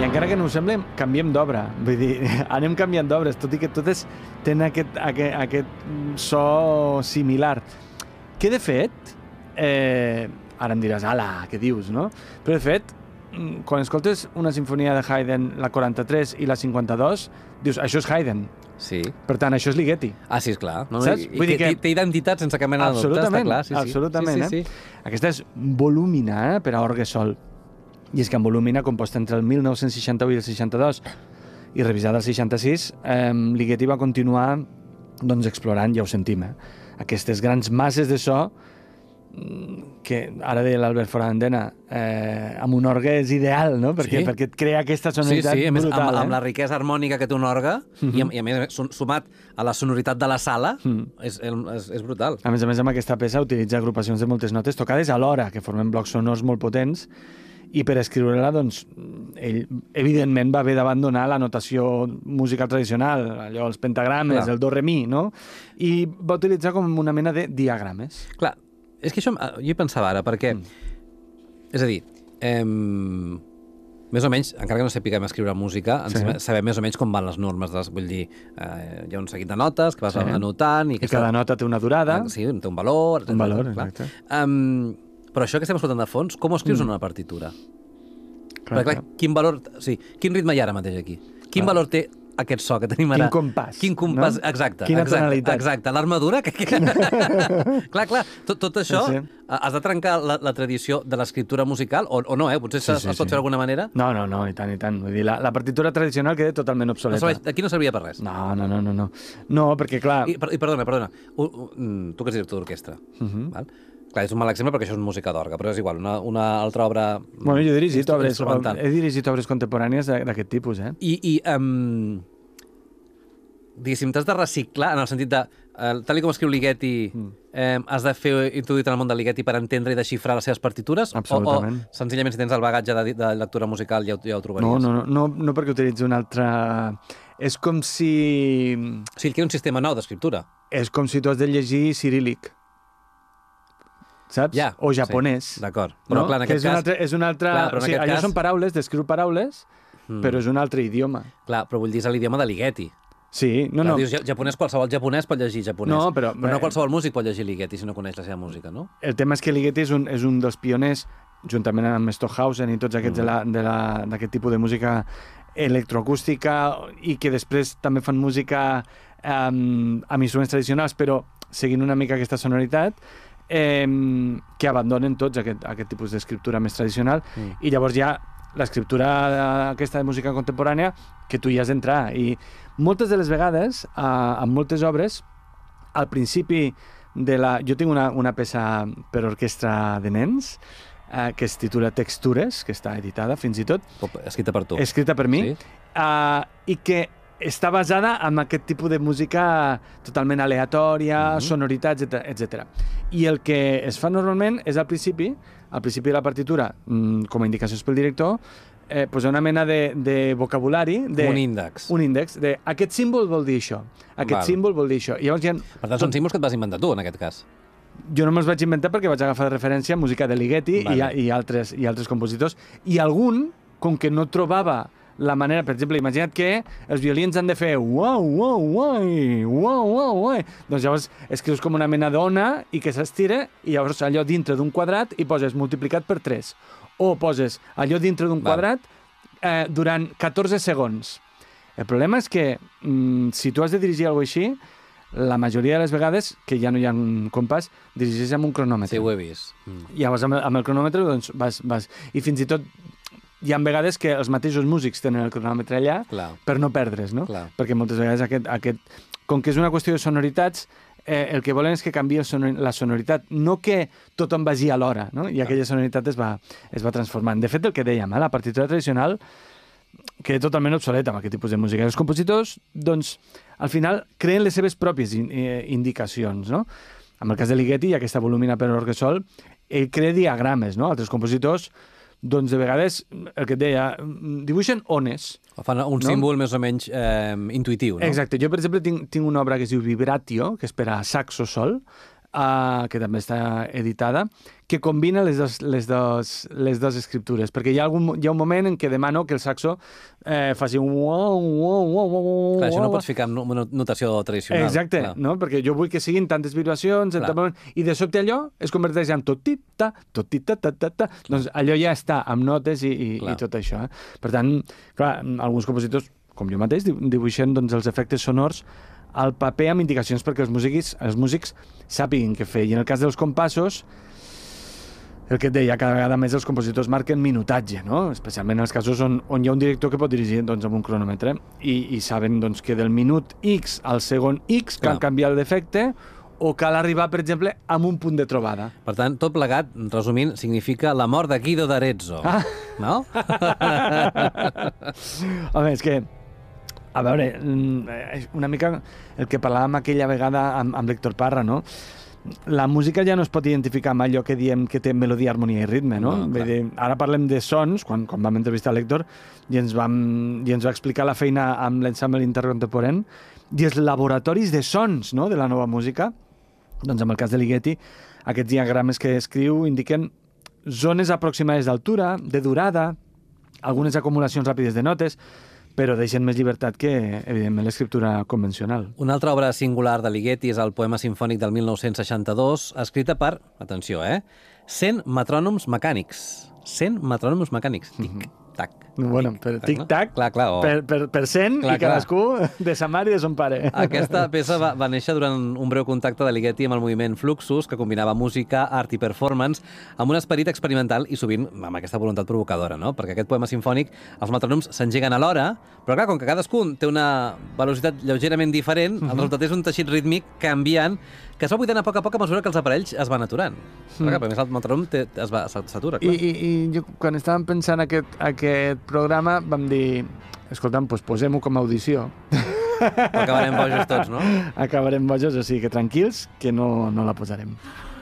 encara que no ho sembli, canviem d'obra. Vull dir, anem canviant d'obres, tot i que totes tenen aquest so similar. Que, de fet, ara em diràs, ala, què dius, no? Però, de fet, quan escoltes una sinfonia de Haydn, la 43 i la 52, dius, això és Haydn. Sí. Per tant, això és Ligeti. Ah, sí, esclar. Saps? Vull dir que té identitat sense cap mena de dubte, està clar. Absolutament. Aquesta és Volumina, per a orgue sol. I és que en Volumina, composta entre el 1961 i el 62 i revisada el 66, Ligeti va continuar explorant, ja ho sentim, aquestes grans masses de so que ara deia l'Albert Forandena, amb un orgue és ideal, no? Perquè et crea aquesta sonoritat brutal. Amb la riquesa harmònica que té un orgue, i a més, sumat a la sonoritat de la sala, és brutal. A més, amb aquesta peça utilitza agrupacions de moltes notes tocades alhora, que formen blocs sonors molt potents, i per escriure-la, doncs, ell, evidentment, va haver d'abandonar la notació musical tradicional, allò, els pentagrames, el do-re-mi, no? I va utilitzar com una mena de diagrames. Clar, és que això jo hi pensava ara, perquè, és a dir, més o menys, encara que no sapiguem escriure música, sabem més o menys com van les normes, vull dir, hi ha un seguit de notes que vas anotant... I cada nota té una durada. Sí, té un valor. Un valor, exacte. Però això que estem escoltant de fons, com ho escrius en una partitura? Perquè, clar, quin valor... Sí, quin ritme hi ha ara mateix aquí? Quin valor té aquest so que tenim ara? Quin compàs, exacte. Quina tonalitat. Exacte, l'armadura... Clar, tot això has de trencar la tradició de l'escriptura musical, o no, potser es pot fer d'alguna manera? No, i tant. Vull dir, la partitura tradicional queda totalment obsoleta. Aquí no servia per res? No. No, perquè, clar... I perdona, tu que ets director d'orquestra, val? Clar, és un mal exemple perquè això és música d'orgue, però és igual, una altra obra... Bueno, jo he dirigit obres contemporànies d'aquest tipus, I diguéssim, t'has de reciclar, en el sentit de, tal com escriu Ligeti, has de fer introduir en el món de Ligeti per entendre i desxifrar les seves partitures? Absolutament. O senzillament si tens el bagatge de lectura musical ja ho trobaries? No perquè utilitzi un altre... És com si... O sigui, que hi ha un sistema nou d'escriptura. És com si tu has de llegir ciríl·lic. Saps? O japonès. Sí, d'acord. Però, clar, en aquest cas... És un altre... Allò són paraules, descriu paraules, però és un altre idioma. Clar, però vull dir, és l'idioma de Ligeti. Sí, no. Dius, japonès, qualsevol japonès pot llegir japonès. No, però no qualsevol músic pot llegir Ligeti si no coneix la seva música, no? El tema és que Ligeti és un dels pioners, juntament amb Stockhausen i tots aquests d'aquest tipus de música electroacústica, i que després també fan música amb instruments tradicionals, però seguint una mica aquesta sonoritat, que abandonen tots aquest tipus d'escriptura més tradicional, i llavors hi ha l'escriptura aquesta de música contemporània que tu hi has d'entrar, i moltes de les vegades en moltes obres al principi jo tinc una peça per orquestra de nens que es titula Textures, que està editada fins i tot, escrita per tu, escrita per mi, i que està basada en aquest tipus de música totalment aleatòria, sonoritats, etc. I el que es fa normalment és al principi de la partitura, com a indicacions pel director, posar una mena de vocabulari... Un índex. Un índex de aquest símbol vol dir això, aquest símbol vol dir això. Per tant, són símbols que et vas inventar tu, en aquest cas. Jo no me'ls vaig inventar perquè vaig agafar de referència música de Ligeti i altres compositors. I algun, com que no trobava la manera, per exemple, imagina't que els violins han de fer doncs llavors escrius com una mena d'ona i que s'estira, i llavors allò dintre d'un quadrat i poses multiplicat per 3, o poses allò dintre d'un quadrat durant 14 segons. El problema és que si tu has de dirigir alguna cosa així, la majoria de les vegades, que ja no hi ha un compàs, dirigeix amb un cronòmetre. Sí, ho he vist. Llavors amb el cronòmetre doncs vas... I fins i tot hi ha vegades que els mateixos músics tenen el cronòmetre allà per no perdre's, no? Perquè moltes vegades com que és una qüestió de sonoritats, el que volen és que canviï la sonoritat, no que tothom vagi a l'hora, no? I aquella sonoritat es va transformant. De fet, el que dèiem, la partitura tradicional queda totalment obsoleta amb aquest tipus de música. Els compositors, doncs, al final, creen les seves pròpies indicacions, no? En el cas de Ligeti, i aquesta Volumina per orgue sol, ell crea diagrames, no? Altres compositors, doncs, de vegades, el que et deia, dibuixen ones. Fan un símbol més o menys intuïtiu, no? Exacte. Jo, per exemple, tinc una obra que es diu Vibratio, que és per a saxo sol, que també està editada, que combina les dues escriptures, perquè hi ha un moment en què demano que el saxo faci un Clar, això no pots ficar en notació tradicional. Exacte, no? Perquè jo vull que siguin tantes vibracions, i de sobte allò es converteix en tot-tit-ta, tot-tit-ta-ta-ta. Doncs allò ja està amb notes i tot això. Per tant, clar, alguns compositors, com jo mateix, dibuixen els efectes sonors al paper amb indicacions perquè els músics sàpiguin què fer. I en el cas dels compassos, el que et deia, cada vegada més els compositors marquen minutatge, no? Especialment en els casos on hi ha un director que pot dirigir amb un cronòmetre i saben que del minut X al segon X cal canviar l'efecte o cal arribar, per exemple, a un punt de trobada. Per tant, tot plegat, resumint, significa la mort de Guido d'Arezzo, no? Home, és que a veure, una mica el que parlàvem aquella vegada amb l'Héctor Parra, no? La música ja no es pot identificar amb allò que diem que té melodia, harmonia i ritme, no? Ara parlem de sons, quan vam entrevistar l'Héctor, i ens va explicar la feina amb l'ensemble intercontemporani i els laboratoris de sons, no?, de la nova música. Doncs en el cas de Ligeti, aquests diagrames que escriu indiquen zones aproximades d'altura, de durada, algunes acumulacions ràpides de notes, però deixen més llibertat que, evidentment, l'escriptura convencional. Una altra obra singular de Ligeti és el poema sinfònic del 1962, escrita per, atenció, 100 metrònoms mecànics. 100 metrònoms mecànics. Tic-tac. Bueno, per tic-tac, per 100, i cadascú de sa mare i de son pare. Aquesta peça va néixer durant un breu contacte de Ligeti amb el moviment Fluxus, que combinava música, art i performance amb un esperit experimental i sovint amb aquesta voluntat provocadora, no? Perquè aquest poema sinfònic, els metrònoms s'engeguen alhora, però clar, com que cadascun té una velocitat lleugerament diferent, el resultat és un teixit rítmic canviant que es va buidant a poc a mesura que els aparells es van aturant. Perquè, a més, el metrònom s'atura, clar. I jo, quan estàvem pensant aquest programa, vam dir, escolta'm, doncs posem-ho com a audició. Acabarem bojos tots, no? Acabarem bojos, o sigui que tranquils, que no la posarem.